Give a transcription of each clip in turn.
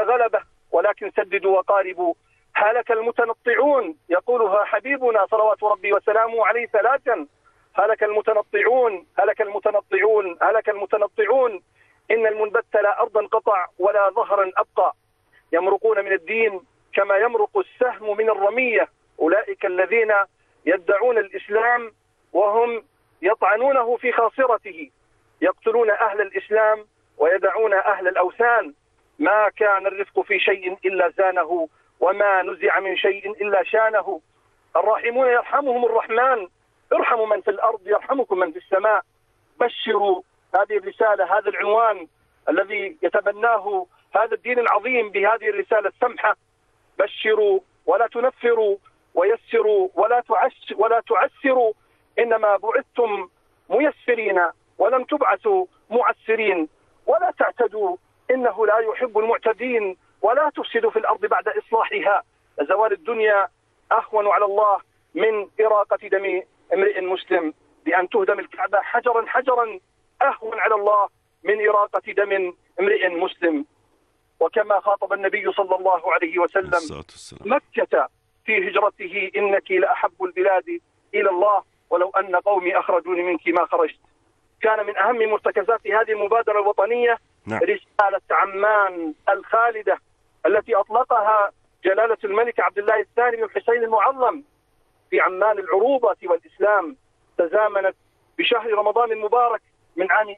غلبة ولكن سددوا وقاربوا. هلك المتنطعون، يقولها حبيبنا صلوات ربي وسلامه عليه ثلاثا: هلك المتنطعون، هلك المتنطعون، هلك المتنطعون، إن المنبت لا أرضا قطع ولا ظهرا أبقى، يمرقون من الدين كما يمرق السهم من الرمية. أولئك الذين يدعون الإسلام وهم يطعنونه في خاصرته، يقتلون أهل الإسلام ويدعون أهل الأوثان. ما كان الرفق في شيء إلا زانه، وما نزع من شيء إلا شانه. الراحمون يرحمهم الرحمن، ارحموا من في الأرض يرحمكم من في السماء. بشروا هذه الرسالة، هذا العنوان الذي يتبناه هذا الدين العظيم بهذه الرسالة السمحة: بشروا ولا تنفروا، ويسروا ولا تعسروا، إنما بعثتم ميسرين ولم تبعثوا معسرين. ولا تعتدوا إنه لا يحب المعتدين، ولا تفسدوا في الأرض بعد إصلاحها. زوال الدنيا أهون على الله من إراقة دم امرئ مسلم، بأن تهدم الكعبة حجرا حجرا أهون على الله من إراقة دم امرئ مسلم. وكما خاطب النبي صلى الله عليه وسلم مكة في هجرته: إنك لأحب البلاد إلى الله ولو أن قومي أخرجوني منك ما خرجت. كان من أهم مرتكزات هذه المبادرة الوطنية رسالة عمان الخالدة التي أطلقها جلالة الملك عبد الله الثاني بن الحسين المعظم في عمان العروبة والإسلام. تزامنت بشهر رمضان المبارك من عام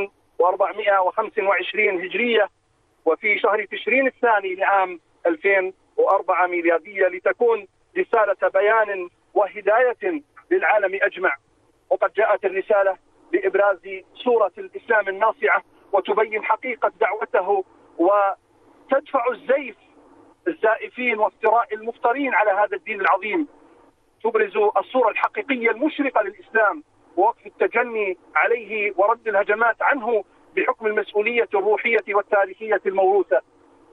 1425 هجرية، وفي شهر تشرين الثاني لعام 2004 ميلادية، لتكون رسالة بيان وهداية للعالم أجمع. وقد جاءت الرسالة بإبراز صورة الإسلام الناصعة، وتبين حقيقة دعوته، وتدفع الزيف الزائفين وافتراء المفترين على هذا الدين العظيم. تبرز الصورة الحقيقية المشرقة للإسلام، ووقف التجني عليه ورد الهجمات عنه بحكم المسؤولية الروحية والتاريخية الموروثة.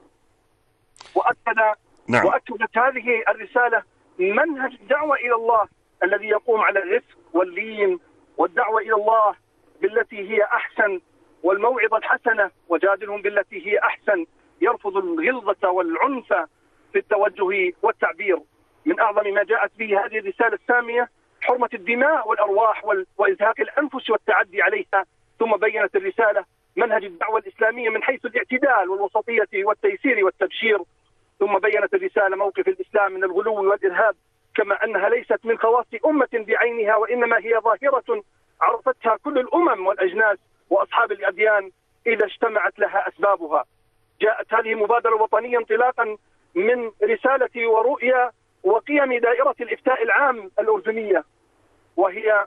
وأكدت هذه الرسالة منهج الدعوة إلى الله الذي يقوم على الرفق واللين، والدعوة إلى الله بالتي هي أحسن، والموعظة الحسنة، وجادلهم بالتي هي أحسن. يرفض الغلظة والعنف في التوجه والتعبير. من أعظم ما جاءت به هذه الرسالة السامية حرمة الدماء والأرواح وإزهاق الأنفس والتعدي عليها. ثم بيّنت الرسالة منهج الدعوة الإسلامية من حيث الاعتدال والوسطية والتيسير والتبشير. ثم بيّنت الرسالة موقف الإسلام من الغلو والإرهاب، كما أنها ليست من خواص أمة بعينها، وإنما هي ظاهرة عرفتها كل الأمم والأجناس وأصحاب الأديان إذا اجتمعت لها أسبابها. جاءت هذه المبادرة الوطنية انطلاقا من رسالة ورؤية وقيم دائرة الإفتاء العام الأردنية، وهي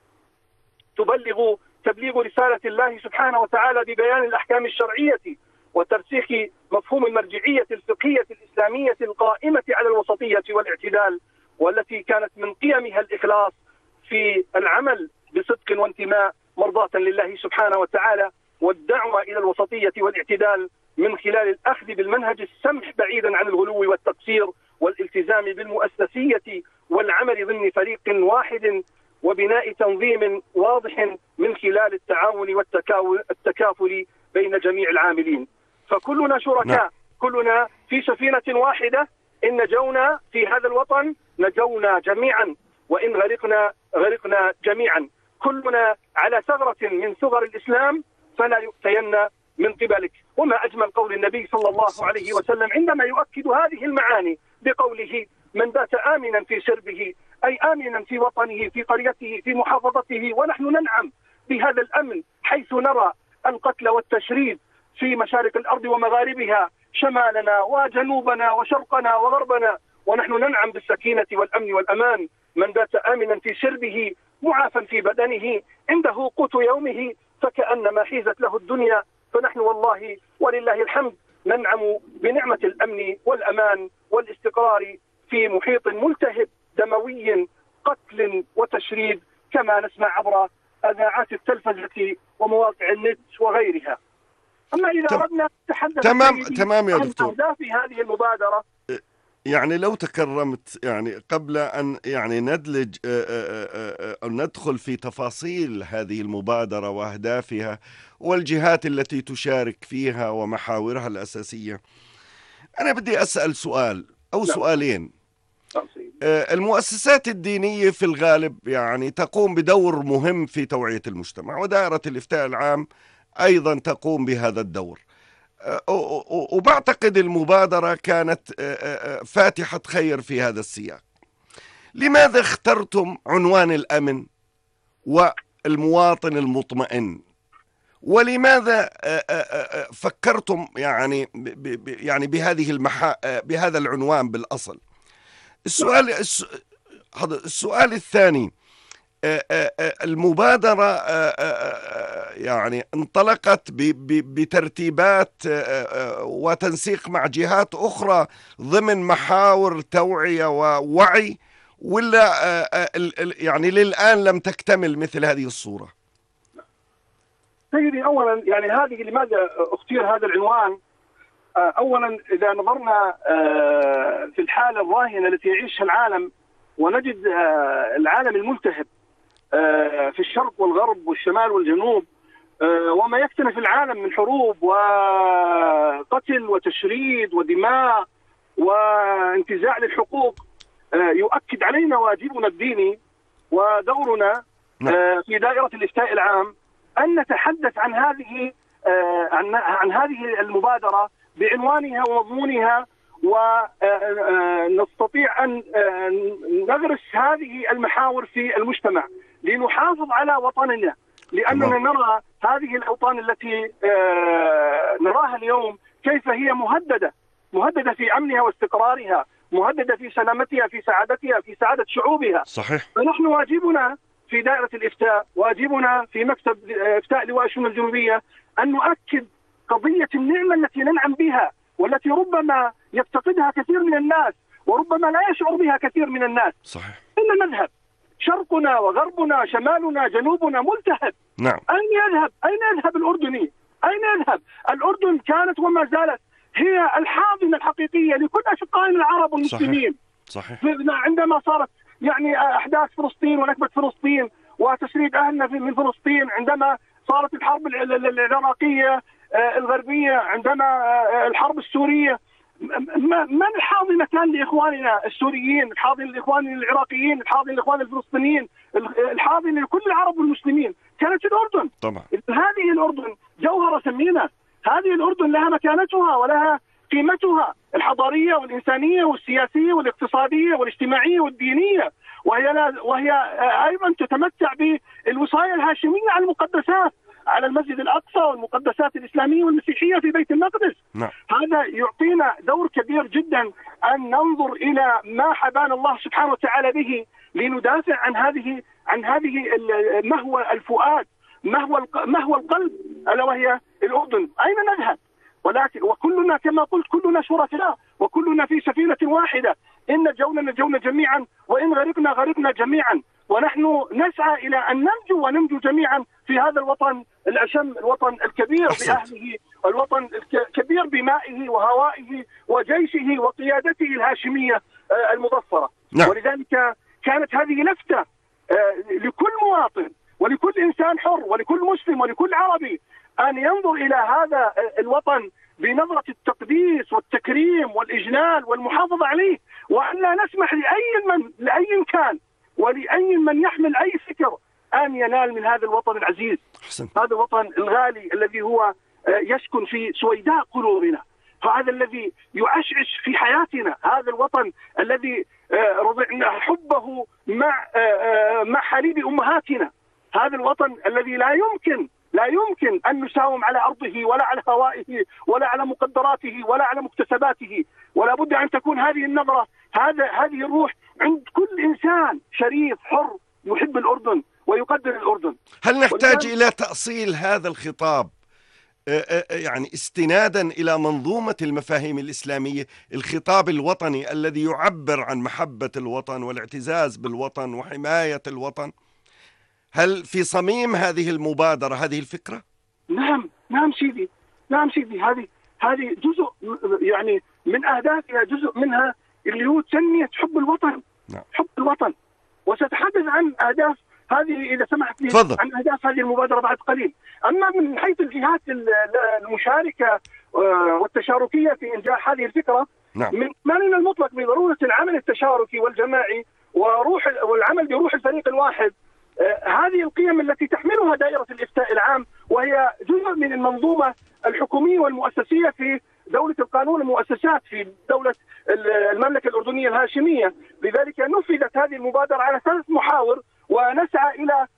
تبليغ رسالة الله سبحانه وتعالى ببيان الأحكام الشرعية وترسيخ مفهوم المرجعية الفقهية الإسلامية القائمة على الوسطية والاعتدال، والتي كانت من قيمها الإخلاص في العمل بصدق وانتماء مرضاة لله سبحانه وتعالى، والدعوة إلى الوسطية والاعتدال من خلال الأخذ بالمنهج السمح بعيدا عن الغلو والتقصير، والالتزام بالمؤسسية والعمل ضمن فريق واحد، وبناء تنظيم واضح من خلال التعاون والتكافل بين جميع العاملين. فكلنا شركاء، كلنا في سفينة واحدة. إن نجونا في هذا الوطن نجونا جميعا، وإن غرقنا جميعا. كلنا على ثغرة من ثغر الإسلام، فلا يؤتين من قبلك. وما أجمل قول النبي صلى الله عليه وسلم عندما يؤكد هذه المعاني بقوله: من بات آمنا في سربه، أي آمنا في وطنه، في قريته، في محافظته. ونحن ننعم بهذا الأمن حيث نرى القتل والتشريد في مشارق الأرض ومغاربها، شمالنا وجنوبنا وشرقنا وغربنا، ونحن ننعم بالسكينة والأمن والأمان. من بات آمنا في سربه معافا في بدنه، عنده قوت يومه، فكأنما حيزت له الدنيا. فنحن والله ولله الحمد ننعم بنعمة الأمن والأمان والاستقرار في محيط ملتهب دموي، قتل وتشريد، كما نسمع عبر إذاعات التلفزة ومواقع النت وغيرها. أما إذا أردنا نتحدث تمام يا دكتور عن أهداف هذه المبادرة، يعني لو تكرمت، يعني قبل أن يعني ندلج أو ندخل في تفاصيل هذه المبادرة وأهدافها والجهات التي تشارك فيها ومحاورها الأساسية، أنا بدي أسأل سؤال أو نعم. سؤالين. نعم سيدي. المؤسسات الدينية في الغالب يعني تقوم بدور مهم في توعية المجتمع، ودائرة الإفتاء العام أيضا تقوم بهذا الدور. وبعتقد المبادرة كانت فاتحة خير في هذا السياق. لماذا اخترتم عنوان الأمن والمواطن المطمئن؟ ولماذا فكرتم يعني بهذا العنوان بالأصل؟ السؤال الثاني، المبادرة يعني انطلقت بترتيبات وتنسيق مع جهات أخرى ضمن محاور توعية ووعي، ولا يعني للآن لم تكتمل مثل هذه الصورة؟ سيدي، أولا يعني هذه لماذا اختير هذا العنوان؟ أولا إذا نظرنا في الحالة الراهنة التي يعيشها العالم، ونجد العالم الملتهب في الشرق والغرب والشمال والجنوب، وما يكتنف العالم من حروب وقتل وتشريد ودماء وانتزاع للحقوق، يؤكد علينا واجبنا الديني ودورنا في دائرة الإفتاء العام أن نتحدث عن هذه المبادرة بعنوانها ومضمونها، ونستطيع أن نغرس هذه المحاور في المجتمع لنحافظ على وطننا، لأننا نرى هذه الأوطان التي نراها اليوم كيف هي مهددة في أمنها واستقرارها، مهددة في سلامتها، في سعادتها، في سعادة شعوبها. صحيح. فنحن واجبنا في دائرة الإفتاء، واجبنا في مكتب إفتاء لواء الشؤون الجنوبية أن نؤكد قضية النعمة التي ننعم بها، والتي ربما يفتقدها كثير من الناس، وربما لا يشعر بها كثير من الناس. صحيح. إن نذهب شرقنا وغربنا شمالنا جنوبنا ملتهب. نعم. أين يذهب الأردني؟ أين يذهب؟ الأردن كانت وما زالت هي الحاضنة الحقيقية لكل أشقائنا العرب والمسلمين. صحيح. عندما صارت يعني أحداث فلسطين ونكبة فلسطين وتشريد أهلنا من فلسطين، عندما صارت الحرب العراقية الغربية، عندما الحرب السورية، من الحاضنة كان لإخواننا السوريين، الحاضنة لإخواننا العراقيين، الحاضنة لإخواننا الفلسطينيين، الحاضنة لكل العرب والمسلمين كانت الأردن. طبعا. هذه الأردن جوهرة ثمينة، هذه الأردن لها مكانتها ولها قيمتها الحضارية والإنسانية والسياسية والاقتصادية والاجتماعية والدينية، وهي أيضا تتمتع بالوصاية الهاشمية على المقدسات، على المسجد الأقصى والمقدسات الإسلامية والمسيحية في بيت المقدس. نعم. هذا يعطينا دور كبير جدا أن ننظر إلى ما حبانا الله سبحانه وتعالى به لندافع عن هذه مهوى الفؤاد، مهوى القلب، ألا وهي الأردن. أين نذهب؟ ولكن وكلنا كما قلت كلنا شركاء، وكلنا في سفينة واحدة، إن جونا نجونا جميعا، وإن غرقنا غرقنا جميعا، ونحن نسعى إلى أن ننجو جميعا في هذا الوطن الأشم، الوطن الكبير بأهله، الوطن الكبير بمائه وهوائه وجيشه وقيادته الهاشمية المظفرة. نعم. ولذلك كانت هذه لفتة لكل مواطن ولكل إنسان حر ولكل مسلم ولكل عربي أن ينظر إلى هذا الوطن بنظرة التقديس والتكريم والإجلال والمحافظة عليه، وأن لا نسمح لأي كان ولأي من يحمل أي فكر أن ينال من هذا الوطن العزيز. هذا الوطن الغالي الذي هو يسكن في سويداء قلوبنا، فهذا الذي يعشعش في حياتنا، هذا الوطن الذي رضعنا حبه مع حليب أمهاتنا، هذا الوطن الذي لا يمكن أن نساوم على أرضه ولا على هوائه ولا على مقدراته ولا على مكتسباته، ولا بد أن تكون هذه النظرة، هذه الروح عند كل إنسان شريف حر يحب الأردن ويقدر الأردن. هل نحتاج إلى تأصيل هذا الخطاب يعني استنادا إلى منظومة المفاهيم الإسلامية، الخطاب الوطني الذي يعبر عن محبة الوطن والاعتزاز بالوطن وحماية الوطن؟ هل في صميم هذه المبادرة هذه الفكرة؟ نعم سيدي، هذه جزء يعني من أهدافها، جزء منها اللي هو تنمية حب الوطن. نعم. حب الوطن. وستتحدث عن أهداف هذه إذا سمحت لي تفضل. عن أهداف هذه المبادرة بعد قليل. أما من حيث الجهات المشاركة والتشاركية في إنجاح هذه الفكرة، نعم. من إيماننا المطلق بضرورة العمل التشاركي والجماعي والعمل بروح الفريق الواحد. هذه القيم التي تحملها دائرة الإفتاء العام، وهي جزء من المنظومة الحكومية والمؤسسية في دولة القانون المؤسسات في دولة المملكة الأردنية الهاشمية. لذلك نفذت هذه المبادرة على 3 محاور، ونسعى إلى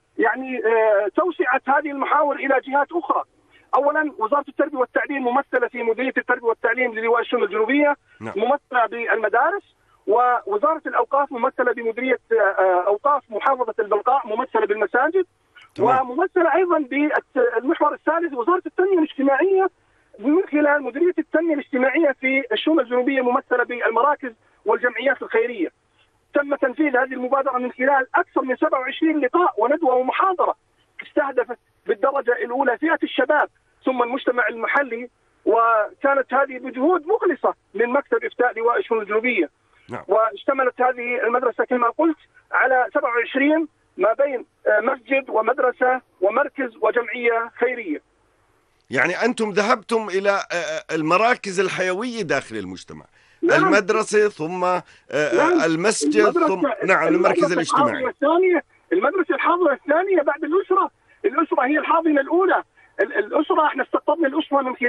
توسعة هذه المحاور إلى جهات أخرى. أولا وزارة التربية والتعليم ممثلة في مديرية التربية والتعليم للواء الشمال الجنوبية، ممثلة بالمدارس، ووزارة الأوقاف ممثلة بمديرية أوقاف محافظة البلقاء ممثلة بالمساجد، وممثلة أيضا بالمحور الثالث وزارة التنمية الاجتماعية من خلال مديرية التنمية الاجتماعية في الشمال الجنوبية ممثلة بالمراكز والجمعيات الخيرية. تم تنفيذ هذه المبادرة من خلال أكثر من 27 لقاء وندوة ومحاضرة استهدفت بالدرجة الأولى فئة الشباب ثم المجتمع المحلي، وكانت هذه بجهود مخلصة من مكتب إفتاء لواء الشمال الجنوبية. نعم. واشتملت هذه المدرسة كما قلت على 27 ما بين مسجد ومدرسة ومركز وجمعية خيرية. يعني أنتم ذهبتم إلى المراكز الحيوية داخل المجتمع. نعم. المدرسة ثم المسجد ثم المركز الاجتماعي. المدرسة الحاضنة الثانية بعد الأسرة. الأسرة هي الحاضنة الأولى. الأسرة احنا استقطبنا الأسرة من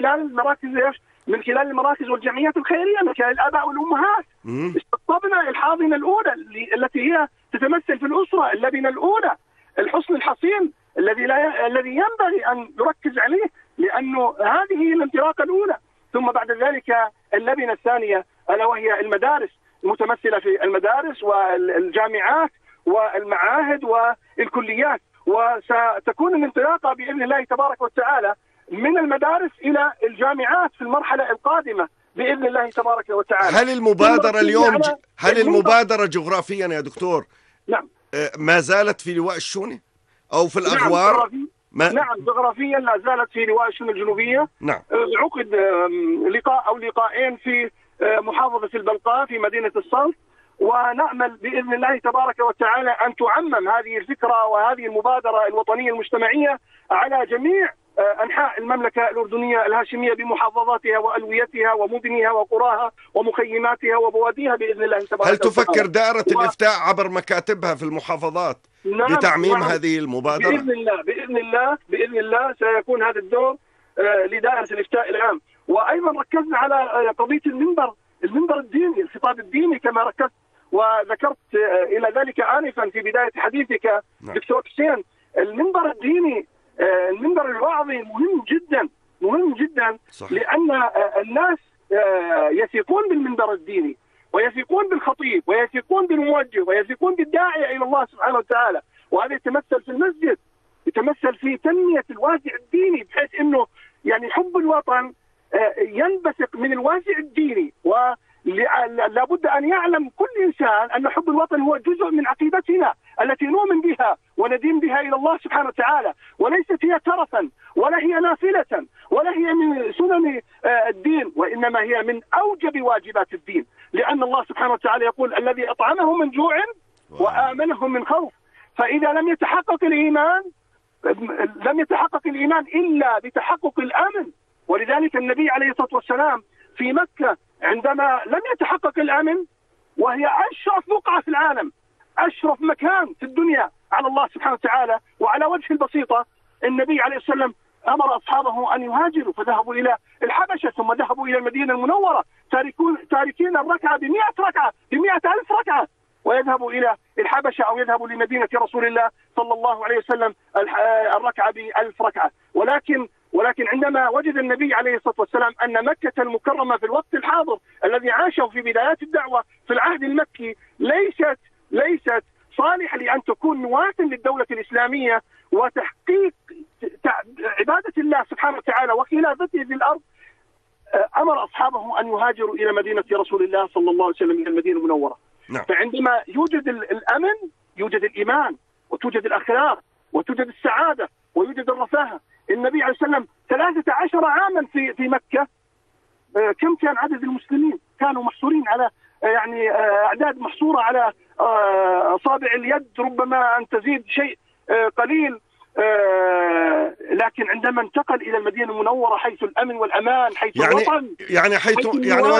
خلال المراكز والجمعيات الخيرية، من خلال الآباء والأمهات. استقطبنا الحاضنة الأولى التي هي تتمثل في الأسرة، اللبنة الأولى، الحصن الحصين الذي ينبغي أن نركز عليه، لأنه هذه هي الانطلاقة الأولى. ثم بعد ذلك اللبنة الثانية ألا وهي المدارس، المتمثلة في المدارس والجامعات والمعاهد والكليات. وستكون الانطلاقة بإذن الله تبارك وتعالى من المدارس إلى الجامعات في المرحلة القادمة بإذن الله تبارك وتعالى. هل المبادرة اليوم المبادرة جغرافيا يا دكتور؟ نعم. ما زالت في لواء الشوني أو في الأغوار؟ نعم جغرافيا لا زالت في لواء الشمال الجنوبية. نعم. عقد لقاء أو لقاءين في محافظة البلقاء في مدينة الصلت، ونأمل بإذن الله تبارك وتعالى أن تعمم هذه الفكرة وهذه المبادرة الوطنية المجتمعية على جميع أنحاء المملكة الأردنية الهاشمية بمحافظاتها وألويتها ومدنها وقراها ومخيماتها وبواديها بإذن الله تبارك وتعالى. هل تفكر دائرة الإفتاء عبر مكاتبها في المحافظات بتعميم هذه المبادرة؟ بإذن الله سيكون هذا الدور لدائرة الإفتاء العام. وأيضا ركزنا على قضية المنبر الديني، الخطاب الديني كما ركزت وذكرت إلى ذلك آنفا في بداية حديثك دكتور حسين. المنبر الديني، المنبر الوعظي مهم جدا صحيح. لأن الناس يثقون بالمنبر الديني ويثقون بالخطيب ويثقون بالموجه ويثقون بالداعية إلى الله سبحانه وتعالى، وهذا يتمثل في المسجد، يتمثل في تنمية الوازع الديني، بحيث أنه يعني حب الوطن ينبثق من الوازع الديني. ولا بد أن يعلم كل إنسان أن حب الوطن هو جزء من عقيدتنا التي نؤمن بها وندين بها إلى الله سبحانه وتعالى، وليست هي ترفا ولا هي نافلة ولا هي من سنن الدين، وإنما هي من أوجب واجبات الدين، لأن الله سبحانه وتعالى يقول الذي أطعمهم من جوع وآمنهم من خوف. فإذا لم يتحقق الإيمان إلا بتحقق الأمن. ولذلك النبي عليه الصلاة والسلام في مكة عندما لم يتحقق الأمن، وهي أشرف بقعة في العالم، أشرف مكان في الدنيا على الله سبحانه وتعالى وعلى وجه البسيطة، النبي عليه الصلاة والسلام أمر أصحابه أن يهاجروا، فذهبوا إلى الحبشة ثم ذهبوا إلى المدينة المنورة تاركين الركعة ب100,000 ركعة، ويذهبوا إلى الحبشة أو يذهبوا لمدينة رسول الله صلى الله عليه وسلم الركعة ب1000 ركعة. ولكن عندما وجد النبي عليه الصلاة والسلام أن مكة المكرمة في الوقت الحاضر الذي عاشه في بدايات الدعوة في العهد المكي ليست صالحة لأن تكون نواة للدولة الإسلامية وتحقيق عبادة الله سبحانه وتعالى وخلافته في الأرض، أمر أصحابه أن يهاجروا إلى مدينة رسول الله صلى الله عليه وسلم إلى المدينة المنورة. نعم. فعندما يوجد الأمن يوجد الإيمان وتوجد الأخلاق وتوجد السعادة ويوجد الرفاهة. النبي عليه الصلاة والسلام 13 عاما في مكة، كم كان عدد المسلمين؟ كانوا محصورين على أعداد محصورة على أصابع اليد، ربما أن تزيد شيء قليل. لكن عندما انتقل إلى المدينة المنورة حيث الأمن والأمان، حيث الوطن، يعني حيث